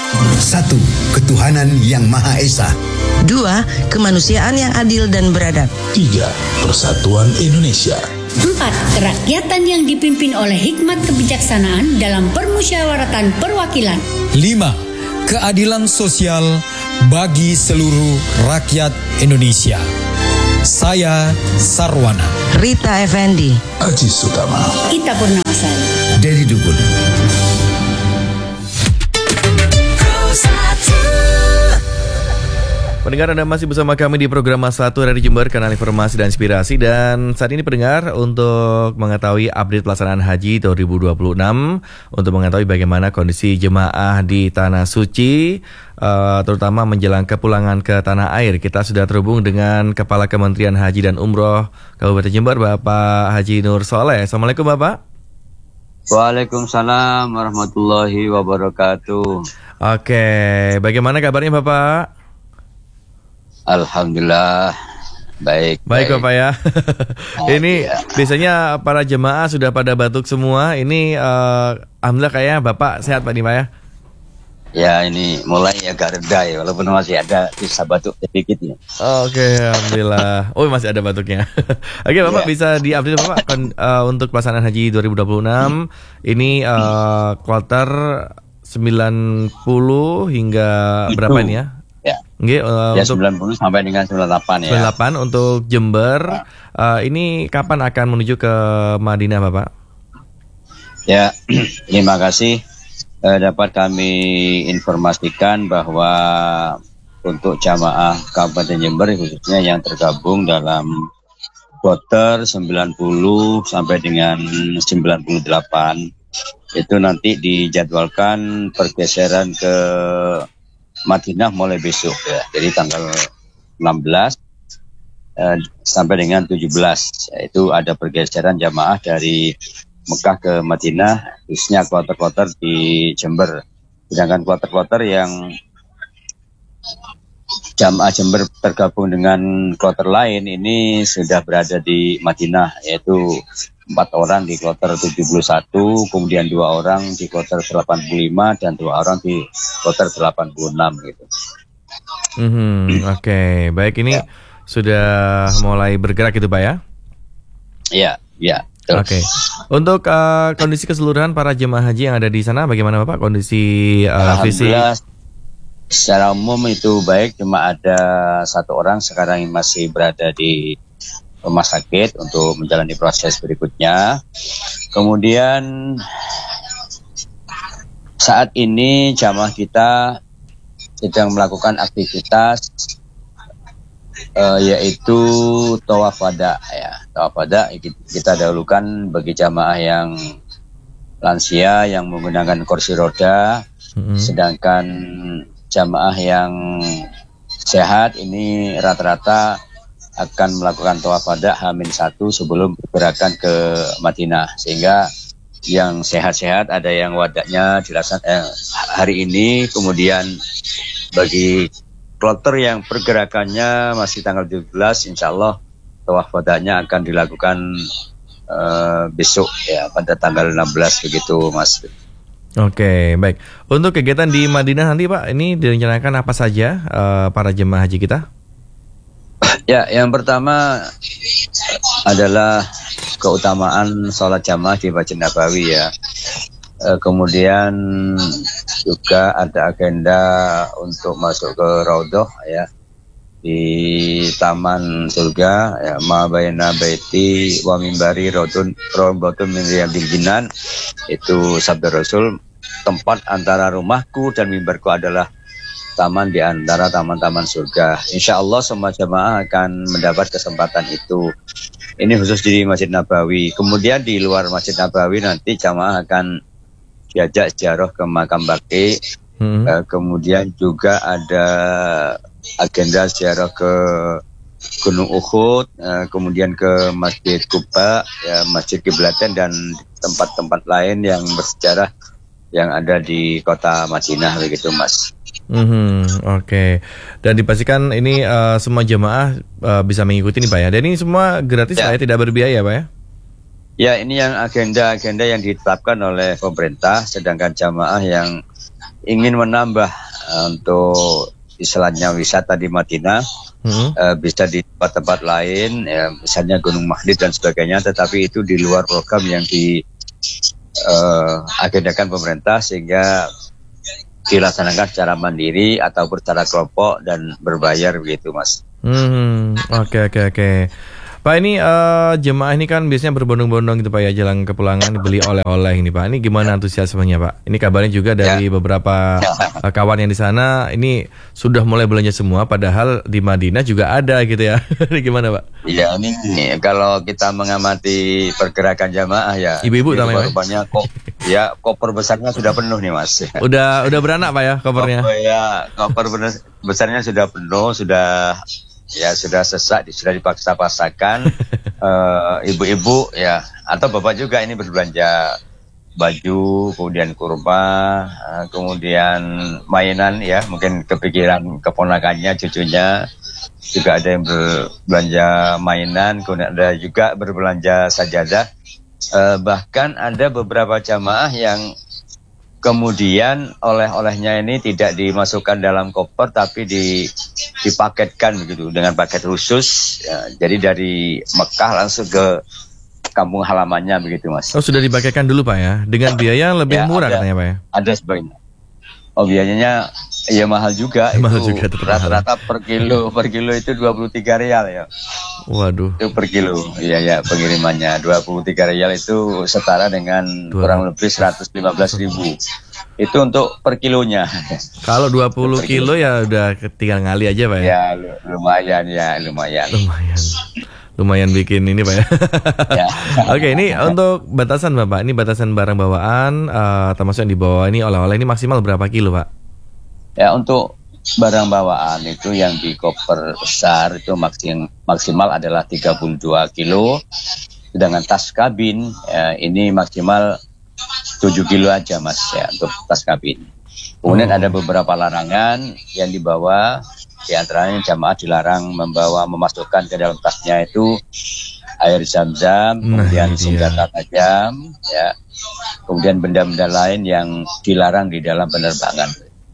1. Ketuhanan yang Maha Esa. 2. Kemanusiaan yang adil dan beradab. 3. Persatuan Indonesia. 4. Kerakyatan yang dipimpin oleh hikmat kebijaksanaan dalam permusyawaratan perwakilan. 5. Keadilan sosial bagi seluruh rakyat Indonesia. Saya Sarwana, Rita Effendi, Aji Sutama, Ita Purnamasari, Dedi Dukun. Pendengar, Anda masih bersama kami di program Masa 1 dari Jember, kanal informasi dan inspirasi. Dan saat ini pendengar, untuk mengetahui update pelaksanaan haji 2026, untuk mengetahui bagaimana kondisi jemaah di Tanah Suci, terutama menjelang kepulangan ke tanah air, kita sudah terhubung dengan Kepala Kementerian Haji dan Umroh Kabupaten Jember, Bapak Haji Nur Soleh. Assalamualaikum Bapak. Waalaikumsalam warahmatullahi wabarakatuh. Oke, bagaimana kabarnya Bapak? Alhamdulillah baik Bapak ya. Ini biasanya para jemaah sudah pada batuk semua. Ini alhamdulillah kayaknya Bapak sehat Pak nih Pak ya. Ya, ini mulai agak reda ya, walaupun masih ada sisa batuk sedikit ya. Oke, alhamdulillah. Oh, masih ada batuknya. Oke, Bapak bisa diupdate Bapak untuk pelaksanaan haji 2026 ini kuarter 90 hingga berapa ini ya? Ya, untuk 90 sampai dengan 98 ya. 98 untuk Jember. Ini kapan akan menuju ke Madinah, Bapak? Ya, terima kasih. Dapat kami informasikan bahwa untuk jamaah Kabupaten Jember khususnya yang tergabung dalam kloter 90 sampai dengan 98 itu nanti dijadwalkan pergeseran ke Madinah mulai besok ya, jadi tanggal 16 sampai dengan 17 itu ada pergeseran jamaah dari Mekah ke Madinah, khususnya kloter-kloter di Jember. Sedangkan kloter-kloter yang jamaah Jember tergabung dengan kloter lain ini sudah berada di Madinah, yaitu 4 orang di kloter 71, kemudian 2 orang di kloter 85, dan 2 orang di kloter 86 gitu. Oke, baik, ini sudah mulai bergerak gitu Pak ya? Iya. Oke. Untuk kondisi keseluruhan para jemaah haji yang ada di sana bagaimana Bapak kondisi fisik? Alhamdulillah secara umum itu baik, cuma ada 1 orang sekarang yang masih berada di rumah sakit untuk menjalani proses berikutnya. Kemudian saat ini jamaah kita sedang melakukan aktivitas yaitu tawaf wada ya. Tawaf wada kita dahulukan bagi jamaah yang lansia yang menggunakan kursi roda, sedangkan jamaah yang sehat ini rata-rata akan melakukan tawaf wada H-1 sebelum pergerakan ke Madinah, sehingga yang sehat-sehat ada yang wadanya dilaksanakan hari ini. Kemudian bagi kloter yang pergerakannya masih tanggal 17, insya Allah tawaf wadanya akan dilakukan besok ya, pada tanggal 16 begitu Mas. Oke, baik. Untuk kegiatan di Madinah nanti Pak, ini direncanakan apa saja para jemaah haji kita? Ya, yang pertama adalah keutamaan sholat jamaah di Masjid Nabawi ya. Kemudian juga ada agenda untuk masuk ke Raudhah ya, di Taman Surga ya, ma baina baiti wa mimbari raudun min riyadil jinan. Itu sabda Rasul, tempat antara rumahku dan mimbarku adalah taman di antara taman-taman surga. Insya Allah semua jamaah akan mendapat kesempatan itu. Ini khusus di Masjid Nabawi. Kemudian di luar Masjid Nabawi nanti jamaah akan diajak ziarah ke makam Baqi. Kemudian juga ada agenda ziarah ke Gunung Uhud, kemudian ke Masjid Quba, ya, Masjid Qiblatain, dan tempat-tempat lain yang bersejarah yang ada di kota Madinah begitu Mas. Oke. Dan dipastikan ini semua jemaah bisa mengikuti nih Pak ya. Dan ini semua gratis ya, tidak berbiaya Pak ya? Ya, ini yang agenda-agenda yang ditetapkan oleh pemerintah, sedangkan jamaah yang ingin menambah untuk istilahnya wisata di Madinah, bisa di tempat-tempat lain, ya, misalnya Gunung Mahdid dan sebagainya, tetapi itu di luar program yang diagendakan pemerintah, sehingga dilaksanakan secara mandiri atau secara kelompok dan berbayar begitu, Mas. Oke. Pak, ini jemaah ini kan biasanya berbondong-bondong gitu Pak ya, jalan kepulangan beli oleh-oleh ini Pak. Ini gimana antusiasmenya Pak? Ini kabarnya juga dari beberapa kawan yang di sana ini sudah mulai belanja semua, padahal di Madinah juga ada gitu ya. Ini gimana Pak? Iya, ini kalau kita mengamati pergerakan jamaah ya, ibu-ibu namanya rupanya koper besarnya sudah penuh nih Mas. Udah beranak Pak ya kopernya? Koper besarnya sudah penuh, sudah sesak, sudah dipaksa-paksakan. Ibu-ibu ya atau bapak juga ini berbelanja baju, kemudian kurma, kemudian mainan ya, mungkin kepikiran keponakannya, cucunya juga ada yang berbelanja mainan, kemudian ada juga berbelanja sajadah. Bahkan ada beberapa jamaah yang kemudian oleh-olehnya ini tidak dimasukkan dalam koper, tapi dipaketkan begitu dengan paket khusus. Ya, jadi dari Mekah langsung ke kampung halamannya begitu Mas. Oh, sudah dipaketkan dulu Pak ya, dengan biaya yang lebih murah katanya Pak ya? Ada sebagainya. Oh, biayanya ya mahal juga. Mahal juga, rata-rata per kilo itu 23 rial ya. Waduh. Itu per kilo. Iya pengirimannya 23 rial itu setara dengan kurang lebih 115.000. Itu untuk per kilonya. Kalau 20 kilo ya udah tinggal ngali aja Pak ya. Ya lumayan. Lumayan bikin ini Pak ya. Ya. Oke, ini untuk batasan Bapak. Ini batasan barang bawaan termasuk yang dibawa ini oleh-oleh ini maksimal berapa kilo Pak? Ya, untuk barang bawaan itu yang di koper besar itu maksimal adalah 32 kilo. Sedangkan tas kabin ini maksimal 7 kilo aja Mas ya untuk tas kabin. Kemudian ada beberapa larangan yang dibawa. Di antaranya jamaah dilarang memasukkan ke dalam tasnya itu air zam-zam, kemudian senjata tajam, ya, kemudian benda-benda lain yang dilarang di dalam penerbangan.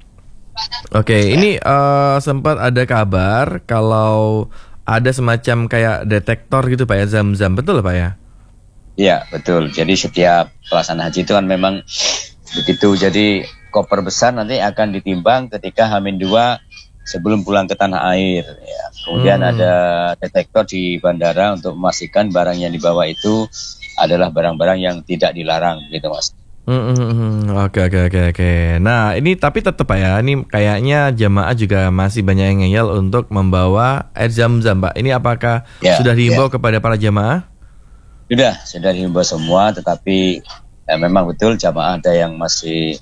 Oke, ini sempat ada kabar kalau ada semacam kayak detektor gitu Pak ya, zam-zam, betul Pak ya? Iya, betul. Jadi setiap pelaksanaan haji itu kan memang begitu. Jadi koper besar nanti akan ditimbang ketika H-2 sebelum pulang ke tanah air. Ya. Kemudian ada detektor di bandara untuk memastikan barang yang dibawa itu adalah barang-barang yang tidak dilarang, gitu Mas. Oke. Nah, ini tapi tetap Pak ya, ini kayaknya jamaah juga masih banyak yang ngeyel untuk membawa air zam-zam Pak. Ini apakah sudah dihimbau kepada para jamaah? Sudah dihimbau semua, tetapi memang betul jamaah ada yang masih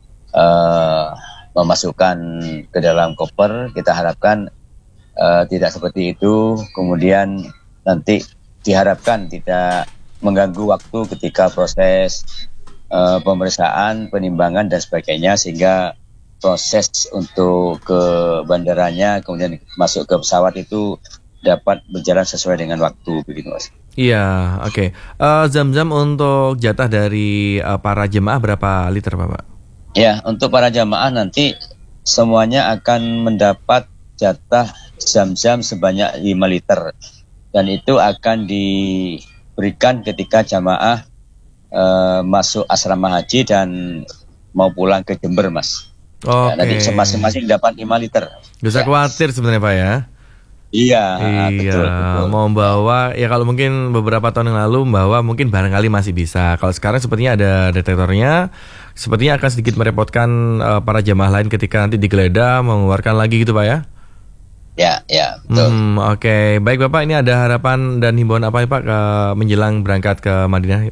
memasukkan ke dalam koper. Kita harapkan tidak seperti itu. Kemudian nanti diharapkan tidak mengganggu waktu ketika proses pemeriksaan, penimbangan dan sebagainya, sehingga proses untuk ke bandaranya kemudian masuk ke pesawat itu dapat berjalan sesuai dengan waktu, begitu Mas. Iya, oke. Zam-zam untuk jatah dari para jemaah berapa liter Bapak? Ya, untuk para jamaah nanti semuanya akan mendapat jatah zam-zam sebanyak 5 liter. Dan itu akan diberikan ketika jamaah masuk asrama haji dan mau pulang ke Jember, Mas. Oke. Nanti masing-masing dapat 5 liter. Gak usah khawatir sebenarnya Pak ya? Iya, betul. Mau bawa ya, kalau mungkin beberapa tahun yang lalu membawa mungkin barangkali masih bisa. Kalau sekarang sepertinya ada detektornya, sepertinya akan sedikit merepotkan para jamaah lain ketika nanti digeledah mengeluarkan lagi gitu Pak ya? Ya, betul. Oke. Baik Bapak, ini ada harapan dan himbauan apa Pak menjelang berangkat ke Madinah?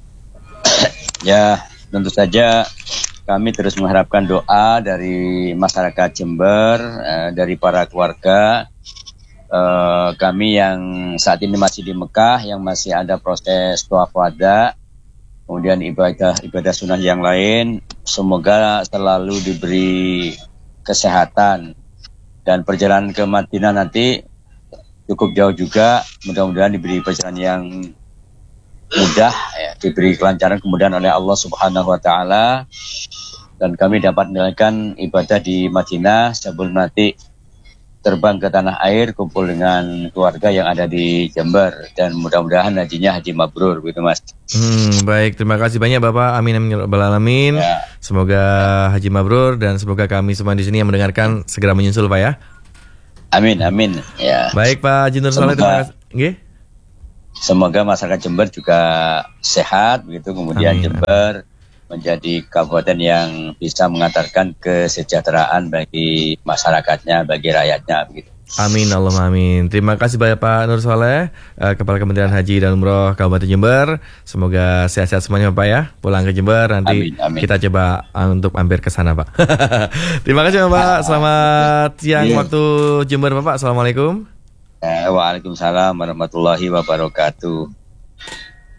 Ya, tentu saja kami terus mengharapkan doa dari masyarakat Jember, dari para keluarga. Kami yang saat ini masih di Mekah, yang masih ada proses tawaf wada, kemudian ibadah sunnah yang lain, semoga selalu diberi kesehatan, dan perjalanan ke Madinah nanti cukup jauh juga, mudah-mudahan diberi perjalanan yang mudah, ya, diberi kelancaran kemudian oleh Allah Subhanahu wa Ta'ala. dan kami dapat menjalankan ibadah di Madinah sebelum nanti terbang ke tanah air, kumpul dengan keluarga yang ada di Jember, dan mudah-mudahan hajinya haji mabrur, gitu Mas. Baik, terima kasih banyak Bapak. Amin amin ya rabbal alamin. Ya. Semoga haji mabrur dan semoga kami semua di sini yang mendengarkan segera menyusul Pak ya. Amin, amin. Ya. Baik Pak Haji Nur Saleh, terima kasih. Nggih. Semoga masyarakat Jember juga sehat, begitu. Kemudian Amin. Jember menjadi kabupaten yang bisa mengantarkan kesejahteraan bagi masyarakatnya, bagi rakyatnya, begitu. Amin Allahumma amin. Terima kasih banyak Pak Nur Saleh, Kepala Kementerian Haji dan Umroh Kabupaten Jember. Semoga sehat-sehat semuanya Pak ya. Pulang ke Jember nanti Amin, amin. kita coba untuk mampir ke sana Pak. Terima kasih Pak. Selamat siang waktu Jember Bapak. Assalamualaikum. Waalaikumsalam warahmatullahi wabarakatuh.